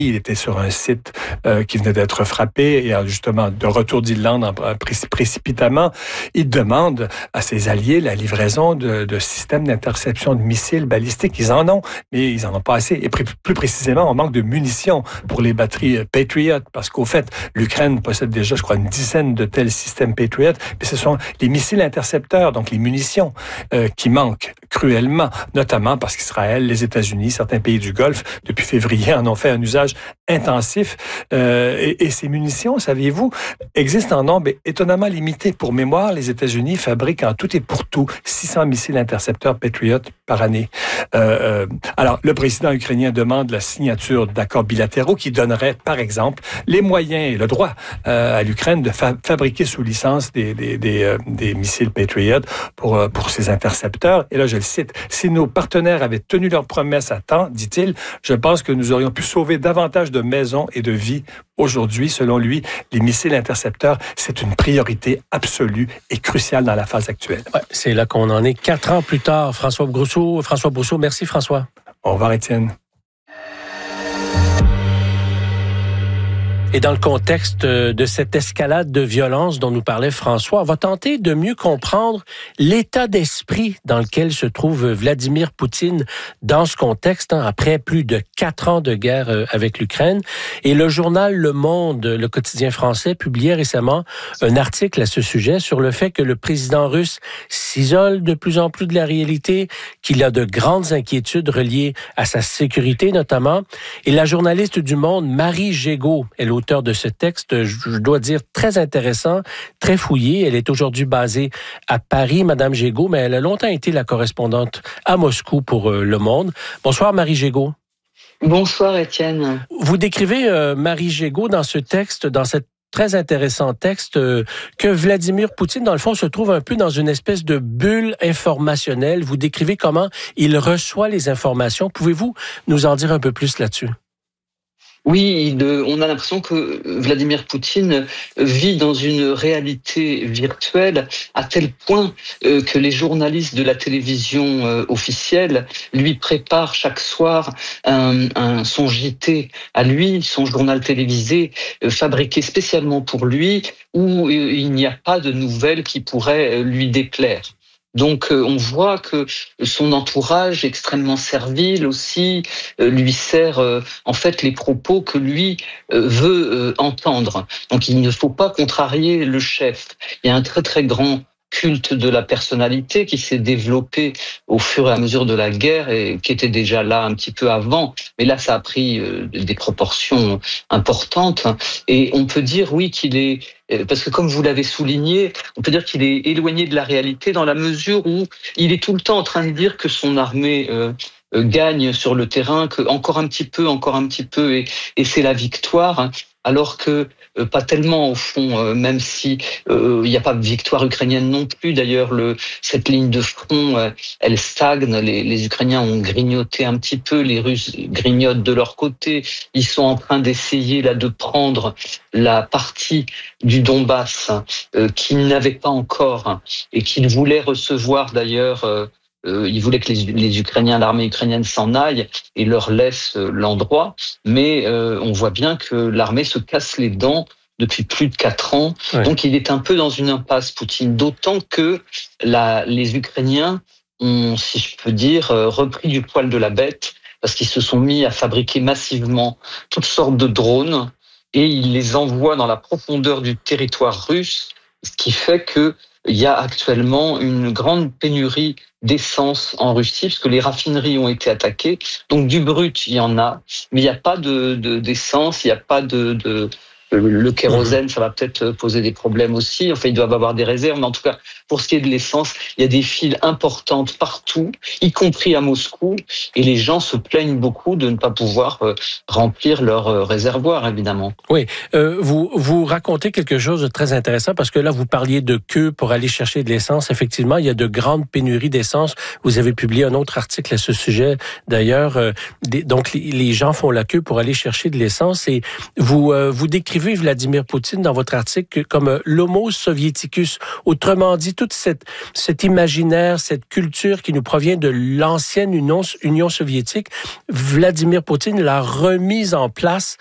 Il était sur un site qui venait d'être frappé et justement de retour d'Irlande précipitamment. Il demande à ses alliés la livraison de systèmes d'interception de missiles balistiques. Ils en ont, mais ils en ont pas assez. Et plus précisément, on manque de munitions pour les batteries Patriot parce qu'au fait, l'Ukraine possède déjà, je crois, une dizaine de tels systèmes Patriot. Mais ce sont les missiles intercepteurs, donc les munitions, qui manquent cruellement, notamment parce qu'Israël, les États-Unis, certains pays du Golfe, depuis février, en ont fait un usage intensif. Et ces munitions, saviez-vous, existent en nombre étonnamment limité. Pour mémoire, les États-Unis fabriquent en tout et pour tout 600 missiles intercepteurs Patriot par année. Alors, le président ukrainien demande la signature d'accords bilatéraux qui donneraient, par exemple, les moyens et le droit à l'Ukraine de fabriquer sous licence des missiles Patriot pour ses intercepteurs. Et là, je le cite, « Si nos partenaires avaient tenu leurs promesses à temps, dit-il, je pense que nous aurions pu sauver davantage de maisons et de vies. Aujourd'hui, selon lui, les missiles intercepteurs, c'est une priorité absolue et cruciale dans la phase actuelle. » Ouais, c'est là qu'on en est 4 ans plus tard. François Brousseau, merci François. Au revoir Étienne. Et dans le contexte de cette escalade de violence dont nous parlait François, on va tenter de mieux comprendre l'état d'esprit dans lequel se trouve Vladimir Poutine dans ce contexte, après plus de 4 ans de guerre avec l'Ukraine. Et le journal Le Monde, le quotidien français, publiait récemment un article à ce sujet sur le fait que le président russe s'isole de plus en plus de la réalité, qu'il a de grandes inquiétudes reliées à sa sécurité notamment. Et la journaliste du Monde, Marie Gégaud, est l'auteur de ce texte, je dois dire, très intéressant, très fouillé. Elle est aujourd'hui basée à Paris, Madame Gégaud, mais elle a longtemps été la correspondante à Moscou pour Le Monde. Bonsoir, Marie Gégaud. Bonsoir, Étienne. Vous décrivez, Marie Gégaud, dans ce texte, dans cette très intéressant texte, que Vladimir Poutine, dans le fond, se trouve un peu dans une espèce de bulle informationnelle. Vous décrivez comment il reçoit les informations. Pouvez-vous nous en dire un peu plus là-dessus? Oui, on a l'impression que Vladimir Poutine vit dans une réalité virtuelle à tel point que les journalistes de la télévision officielle lui préparent chaque soir son JT à lui, son journal télévisé fabriqué spécialement pour lui, où il n'y a pas de nouvelles qui pourraient lui déplaire. Donc on voit que son entourage extrêmement servile aussi lui sert en fait les propos que lui veut entendre. Donc il ne faut pas contrarier le chef. Il y a un très très grand culte de la personnalité qui s'est développé au fur et à mesure de la guerre et qui était déjà là un petit peu avant. Mais là, ça a pris des proportions importantes. Et on peut dire, oui, qu'il est... Parce que comme vous l'avez souligné, on peut dire qu'il est éloigné de la réalité dans la mesure où il est tout le temps en train de dire que son armée gagne sur le terrain, que encore un petit peu, et c'est la victoire. Alors que pas tellement au fond, même si il n'y a pas de victoire ukrainienne non plus. D'ailleurs, cette ligne de front, elle stagne. Les Ukrainiens ont grignoté un petit peu, les Russes grignotent de leur côté. Ils sont en train d'essayer là de prendre la partie du Donbass qu'ils n'avaient pas encore et qu'ils voulaient recevoir d'ailleurs. Ils voulaient que les Ukrainiens, l'armée ukrainienne s'en aille et leur laisse l'endroit. Mais on voit bien que l'armée se casse les dents depuis plus de 4 ans. Ouais. Donc il est un peu dans une impasse, Poutine. D'autant que les Ukrainiens ont, si je peux dire, repris du poil de la bête parce qu'ils se sont mis à fabriquer massivement toutes sortes de drones et ils les envoient dans la profondeur du territoire russe, ce qui fait que il y a actuellement une grande pénurie d'essence en Russie, parce que les raffineries ont été attaquées. Donc du brut, il y en a, mais il n'y a pas d'essence, il n'y a pas le kérosène, ça va peut-être poser des problèmes aussi. Enfin, ils doivent avoir des réserves, mais en tout cas, pour ce qui est de l'essence, il y a des files importantes partout, y compris à Moscou, et les gens se plaignent beaucoup de ne pas pouvoir remplir leur réservoir, évidemment. Oui, vous racontez quelque chose de très intéressant, parce que là, vous parliez de queue pour aller chercher de l'essence. Effectivement, il y a de grandes pénuries d'essence. Vous avez publié un autre article à ce sujet, d'ailleurs. Donc, les gens font la queue pour aller chercher de l'essence, et vous décrivez décrivez Vladimir Poutine dans votre article comme l'homo soviéticus. Autrement dit, toute cet imaginaire, cette culture qui nous provient de l'ancienne Union soviétique, Vladimir Poutine l'a remise en place